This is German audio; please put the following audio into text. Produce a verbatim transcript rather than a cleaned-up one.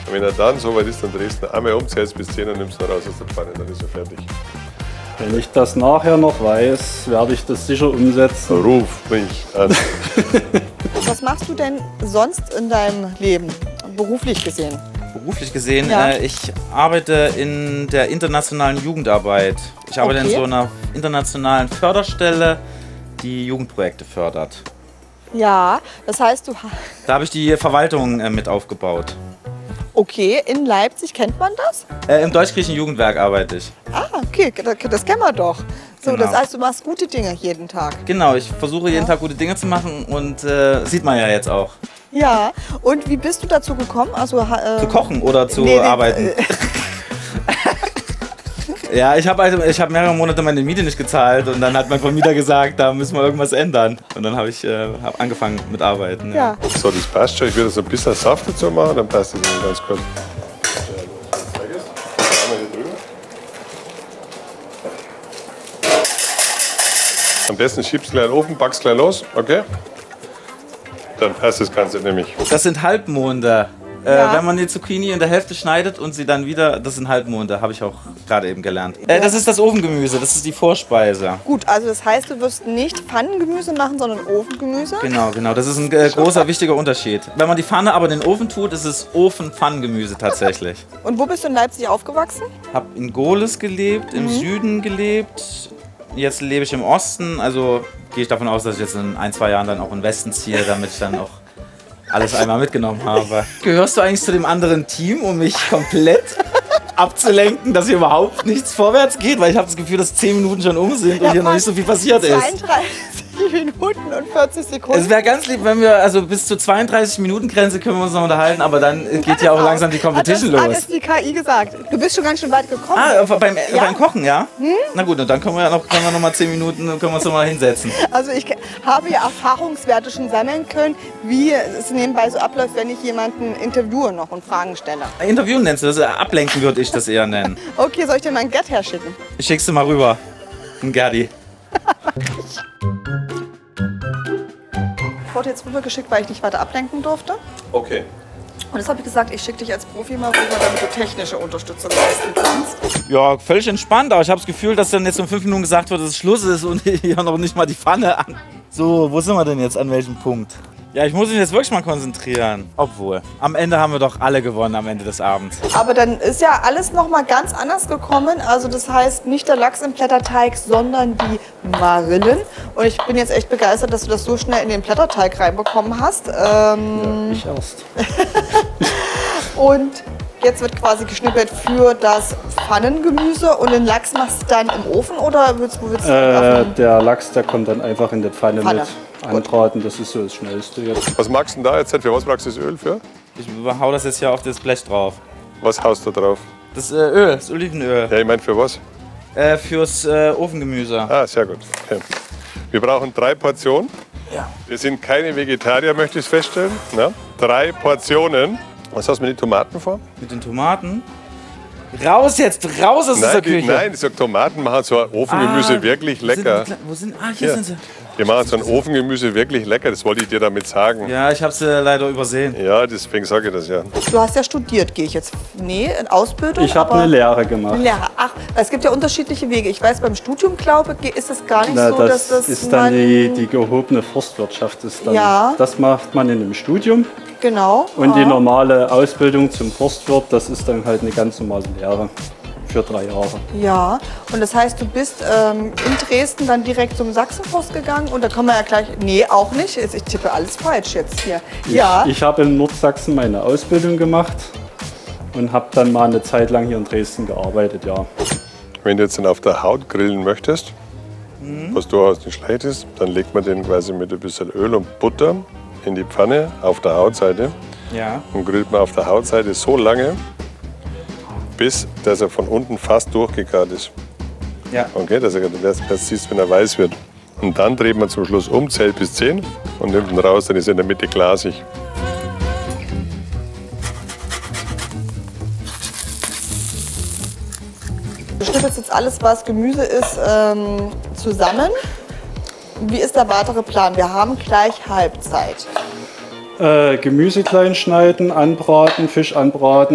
Und wenn er dann so weit ist, dann drehst du ihn einmal um, zählst bis zehn und nimmst ihn raus aus der Pfanne, dann ist er fertig. Wenn ich das nachher noch weiß, werde ich das sicher umsetzen. Ruf mich an. Was machst du denn sonst in deinem Leben, beruflich gesehen? Beruflich gesehen, Ja. äh, ich arbeite in der internationalen Jugendarbeit. Ich arbeite Okay. in so einer internationalen Förderstelle, die Jugendprojekte fördert. Ja, das heißt, du... ha- Da habe ich die Verwaltung äh, mit aufgebaut. Okay, in Leipzig kennt man das? Äh, Im Deutsch-Griechischen Jugendwerk arbeite ich. Ah, okay, das, das kennen wir doch. So, Genau. das heißt, du machst gute Dinge jeden Tag. Genau, ich versuche jeden Tag gute Dinge zu machen und äh, sieht man ja jetzt auch. Ja, und wie bist du dazu gekommen? Also, ha- Zu ähm, kochen oder zu nee, nee, arbeiten. äh, Ja, ich habe also, ich hab mehrere Monate meine Miete nicht gezahlt und dann hat mein Vermieter gesagt, da müssen wir irgendwas ändern. Und dann habe ich äh, hab angefangen mit Arbeiten. Ja. So, das passt schon. Ich würde so ein bisschen Saft dazu machen, dann passt das dann ganz gut. Am besten schiebst du gleich in den Ofen, backst gleich los, okay? Dann passt das Ganze nämlich. Das sind Halbmonde. Ja. Äh, wenn man die Zucchini in der Hälfte schneidet und sie dann wieder, das sind Halbmonde, habe ich auch gerade eben gelernt. Äh, das ist das Ofengemüse, das ist die Vorspeise. Gut, also das heißt, du wirst nicht Pfannengemüse machen, sondern Ofengemüse? Genau, genau, das ist ein äh, großer, wichtiger Unterschied. Wenn man die Pfanne aber in den Ofen tut, ist es Ofen-Pfannengemüse tatsächlich. Und wo bist du in Leipzig aufgewachsen? Habe in Gohlis gelebt, im Süden gelebt. Jetzt lebe ich im Osten, also gehe ich davon aus, dass ich jetzt in ein, zwei Jahren dann auch in den Westen ziehe, damit ich dann auch alles einmal mitgenommen habe. Gehörst du eigentlich zu dem anderen Team, um mich komplett abzulenken, dass hier überhaupt nichts vorwärts geht? Weil ich habe das Gefühl, dass zehn Minuten schon um sind und hier noch nicht so viel passiert ist. zweiunddreißig Minuten und vierzig Sekunden. Es wäre ganz lieb, wenn wir, also bis zur zweiunddreißig Minuten Grenze können wir uns noch unterhalten, aber dann geht ja auch langsam die Competition hat das, los. Hat das die K I gesagt. Du bist schon ganz schön weit gekommen. Ah, beim, Ja. beim Kochen, ja? Na gut, und dann können wir ja noch, können wir noch mal zehn Minuten, können wir uns noch mal hinsetzen. Also ich ke- habe ja Erfahrungswerte schon sammeln können, wie es nebenbei so abläuft, wenn ich jemanden interviewe noch und Fragen stelle. Interviewen nennst du das? Ablenken würde ich das eher nennen. Okay, soll ich dir mal ein Get herschicken? Ich schick's dir mal rüber. Ein Gerdi. Ich wurde jetzt rübergeschickt, weil ich dich weiter ablenken durfte. Okay. Und jetzt habe ich gesagt, ich schicke dich als Profi mal rüber, damit du technische Unterstützung leisten kannst. Ja, völlig entspannt, aber ich habe das Gefühl, dass dann jetzt um fünf Minuten gesagt wird, dass es Schluss ist und hier noch nicht mal die Pfanne an. So, wo sind wir denn jetzt? An welchem Punkt? Ja, ich muss mich jetzt wirklich mal konzentrieren. Obwohl, am Ende haben wir doch alle gewonnen, am Ende des Abends. Aber dann ist ja alles noch mal ganz anders gekommen. Also das heißt nicht der Lachs im Blätterteig, sondern die Marillen. Und ich bin jetzt echt begeistert, dass du das so schnell in den Blätterteig reinbekommen hast. Ähm, Ja, ich erst. Und jetzt wird quasi geschnippelt für das Pfannengemüse. Und den Lachs machst du dann im Ofen oder willst, wo willst du Äh, auf der Lachs, der kommt dann einfach in die Pfanne, Pfanne. mit anbraten. Das ist so das Schnellste jetzt. Was magst du denn da jetzt? Für was brauchst du das Öl für? Ich hau das jetzt hier auf das Blech drauf. Was haust du drauf? Das äh, Öl, das Olivenöl. Ja, ich meine für was? Äh, fürs äh, Ofengemüse. Ah, sehr gut. Okay. Wir brauchen drei Portionen. Ja. Wir sind keine Vegetarier, möchte ich feststellen. Na? Drei Portionen. Was hast du mit den Tomaten vor? Mit den Tomaten. Raus jetzt, raus aus dieser Nein, die, Küche. nein, ich sag, Tomaten machen so ein Ofengemüse Ah, wirklich wo sind lecker. die Kle- Wo sind, ah, hier Ja. sind sie. Wir machen so ein Ofengemüse wirklich lecker, das wollte ich dir damit sagen. Ja, ich habe sie äh, leider übersehen. Ja, deswegen sage ich das ja. Du hast ja studiert, gehe ich jetzt. Nee, in Ausbildung. Ich habe aber- eine Lehre gemacht. Eine Lehre. Ach, es gibt ja unterschiedliche Wege. Ich weiß, beim Studium, glaube ich, ist es gar nicht Na, so, das, dass das ist dann man... die, die gehobene Forstwirtschaft. Ist dann, Ja. Das macht man in einem Studium. Genau. Und die Ah. normale Ausbildung zum Forstwirt, das ist dann halt eine ganz normale Lehre für drei Jahre. Ja, und das heißt, du bist ähm, in Dresden dann direkt zum Sachsenforst gegangen und da kann man ja gleich... Nee, auch nicht. Ich tippe alles falsch jetzt hier. Ja, Ich, ich habe in Nordsachsen meine Ausbildung gemacht und habe dann mal eine Zeit lang hier in Dresden gearbeitet, ja. Wenn du jetzt dann auf der Haut grillen möchtest, was durchaus nicht schlecht ist, dann legt man den quasi mit ein bisschen Öl und Butter in die Pfanne auf der Hautseite Ja. und grillt man auf der Hautseite so lange, bis dass er von unten fast durchgegart ist. Ja. Okay, dass er das, das siehst, wenn er weiß wird. Und dann dreht man zum Schluss um, zählt bis zehn und nimmt ihn raus, dann ist er in der Mitte glasig. du schnippelst jetzt alles, was Gemüse ist, ähm, zusammen. Wie ist der weitere Plan? Wir haben gleich Halbzeit. Äh, Gemüse klein schneiden, anbraten, Fisch anbraten.